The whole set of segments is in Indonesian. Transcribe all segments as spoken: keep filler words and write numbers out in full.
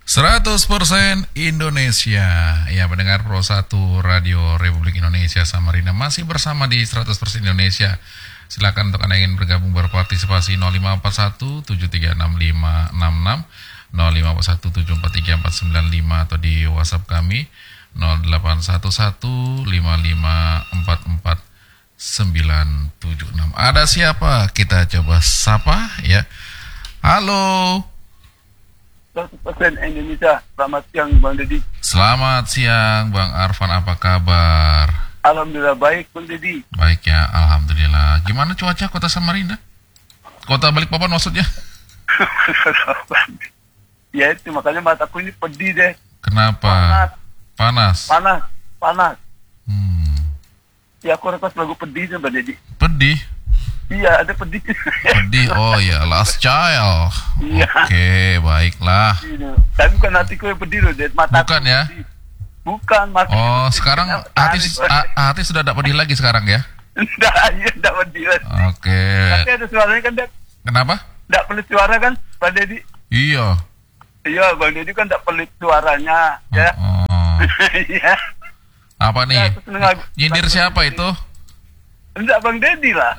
seratus persen Indonesia. Ya, pendengar Pro satu Radio Republik Indonesia Samarinda masih bersama di seratus persen Indonesia. Silakan untuk Anda yang ingin bergabung berpartisipasi nol lima empat satu tujuh tiga enam lima enam enam, nol lima empat satu tujuh empat tiga empat sembilan lima atau di WhatsApp kami nol delapan satu satu lima lima empat empat sembilan tujuh enam. Ada siapa? Kita coba sapa ya. Halo. seratus persen Indonesia. Selamat siang Bang Deddy. Selamat siang Bang Arfan, apa kabar? Alhamdulillah baik Bang Deddy. Baik ya, alhamdulillah. Gimana cuaca kota Samarinda? Kota Balikpapan maksudnya? Ya itu makanya mataku ini pedih deh. Kenapa? Panas. Panas. Panas. Panas. Hmm. Ya aku request lagu pedih Bang Deddy. Pedih. Iya ada pedih. Pedih, oh ya, Last Child. Iya. Oke, baiklah. Tapi bukan hatiku yang pedih loh, Ded. Mataku Bukan ya? pedih. Bukan mataku. Oh, sekarang hati a- hati sudah tidak pedih lagi sekarang ya? Enggak, iya enggak pedih. Oke. Tapi ada suaranya kan, Ded. Kenapa? Enggak pelit suara kan, Bang Deddy? Iya. Iya, Bang Deddy kan enggak pelit suaranya, ya. Oh. Iya. Apa nih? Ya, aku seneng lagu- Nyindir lagu siapa Deddy. itu? Enggak Bang Deddy lah.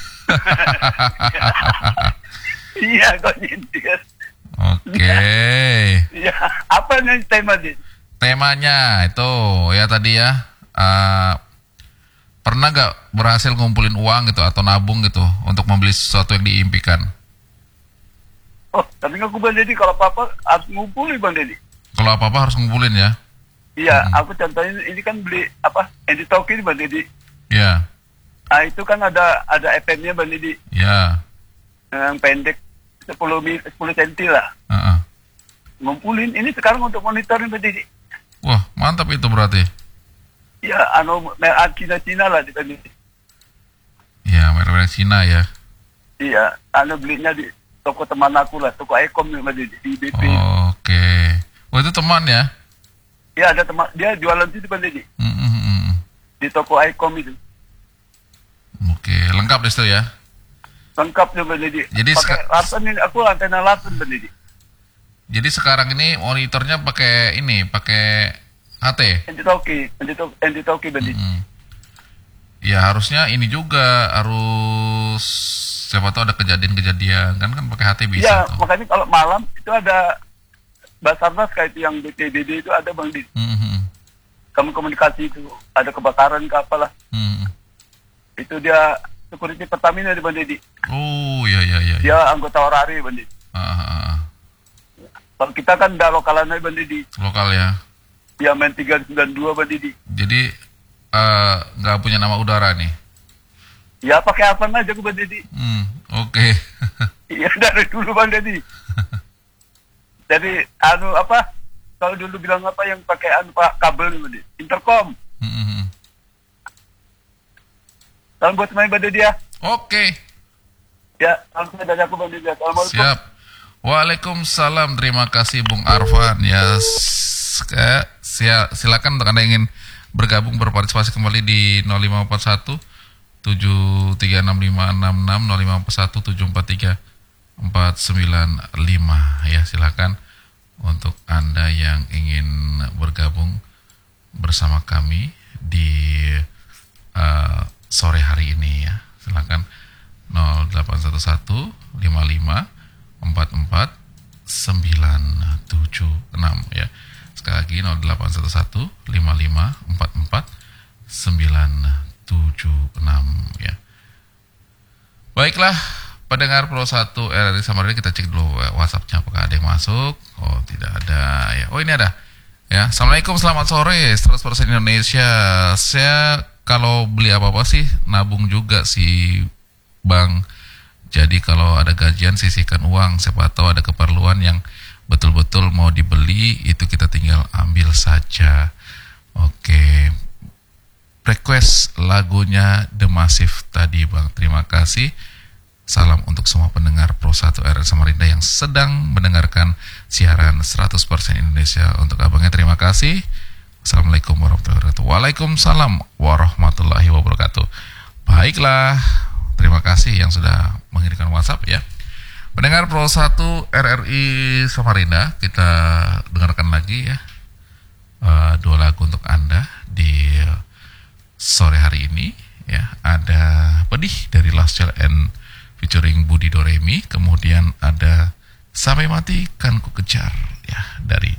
Iya kok nyindir. Oke. Iya. Apa nih tema Dit? Temanya itu ya tadi ya. Uh, pernah gak berhasil ngumpulin uang gitu atau nabung gitu untuk membeli sesuatu yang diimpikan? Oh, tapi aku Bang Deddy kalau apa-apa harus ngumpulin Bang Deddy. Kalau apa-apa harus ngumpulin ya? Iya, Hmm. aku contohnya ini kan beli apa? Andy Toki Bang Deddy. Ya, Ah itu kan ada ada F M-nya Bang Deddy. ya. Yang pendek sepuluh senti lah. Uh-uh. Ngumpulin ini sekarang untuk monitoring Bang Deddy. Wah, mantap itu berarti. Ya, anu merek Cina-Cina lah di Bang Deddy. Ya, merek-merek Cina ya. Iya, anu belinya di toko teman aku lah, toko Ecom Bang Deddy di B P. Oke. Oh, itu teman ya? Iya, ada teman dia jualan situ Bang Deddy. Mm-mm. Di toko Icom itu. Oke, lengkap deh itu ya. Lengkap tuh Bang Deddy. Jadi pakai seka- Larsen ini aku antena Larsen Bang Deddy. Jadi sekarang ini monitornya pakai ini, pakai H T. Andy Toki, Andy Toki, Andy Toki Bang Deddy. Mm-mm. Ya harusnya ini juga harus siapa tahu ada kejadian-kejadian kan kan pakai H T bisa Iya, tuh. makanya kalau malam itu ada Basarnas kayak itu yang B P B D itu ada Bang Deddy. Mm-mm. Kamu komunikasi itu ada kebakaran ke apalah. Mm-mm. Itu dia security Pertamina di Bang Deddy. Oh iya iya iya. Dia anggota Orari Bang Deddy. Ah, ah, ah. Kalau kita kan udah lokalan aja Bang Deddy. Lokal ya. Dia main tiga sembilan dua Bang Deddy. Jadi eh, nggak punya nama udara nih. Ya pakai apa aja ke Bang Deddy. Hmm, oke. Iya dari dulu Bang Deddy. Jadi anu apa? Kalau dulu bilang apa yang pakai anu pak kabel nih Bang Deddy. Intercom. Mm-mm. Salam buat semuanya Bang Deddy ya. Oke, Ya, salam dari aku Bang Deddy. Assalamualaikum. siap. Waalaikumsalam. Terima kasih Bung Arfan ya. S- eh, sia- silakan untuk Anda yang ingin bergabung berpartisipasi kembali di nol lima empat satu tujuh tiga enam lima enam enam, nol lima empat satu tujuh empat tiga empat sembilan lima ya, silakan untuk Anda yang ingin bergabung bersama kami di uh, sore hari ini ya. Silakan nol delapan satu satu lima lima empat empat sembilan tujuh enam ya. Sekali lagi nol delapan satu satu lima lima empat empat sembilan tujuh enam ya. Baiklah, pendengar Pro satu R R I Samarinda, kita cek dulu WhatsApp-nya apakah ada yang masuk. Oh, tidak ada ya. Oh, ini ada. Ya, Assalamualaikum, selamat sore seratus persen Indonesia. Saya kalau beli apa-apa sih nabung juga sih Bang. Jadi kalau ada gajian sisihkan uang, siapa tahu ada keperluan yang betul-betul mau dibeli, itu kita tinggal ambil saja. Oke. Request lagunya The Massive tadi Bang. Terima kasih. Salam untuk semua pendengar Pro satu R R I Samarinda yang sedang mendengarkan siaran seratus persen Indonesia. Untuk abangnya terima kasih. Assalamualaikum warahmatullahi wabarakatuh. Waalaikumsalam warahmatullahi wabarakatuh. Baiklah, terima kasih yang sudah mengirimkan WhatsApp ya. Pendengar Pro satu R R I Samarinda, kita dengarkan lagi ya uh, dua lagu untuk Anda di sore hari ini ya. Ada Pedih dari Last Child and featuring Budi Doremi, kemudian ada Sampai Mati Kan Ku Kejar ya dari